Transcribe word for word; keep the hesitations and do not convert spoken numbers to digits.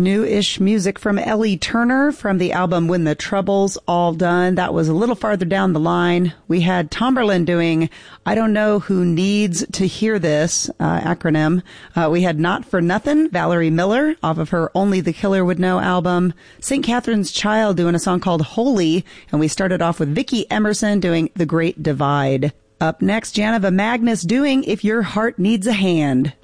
New-ish music from Ellie Turner from the album When the Trouble's All Done. That was a little farther down the line. We had Tomberlin doing I Don't Know Who Needs to Hear This, uh, acronym. Uh, we had Not for Nothing, Valerie Miller, off of her Only the Killer Would Know album. Saint Catherine's Child doing a song called Holy. And we started off with Vicki Emerson doing The Great Divide. Up next, Janova Magnus doing If Your Heart Needs a Hand.